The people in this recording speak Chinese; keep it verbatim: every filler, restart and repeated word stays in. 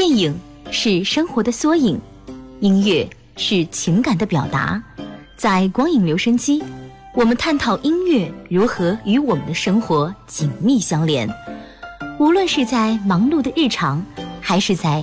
电影是生活的缩影，音乐是情感的表达。在光影留声机，我们探讨音乐如何与我们的生活紧密相连。无论是在忙碌的日常，还是在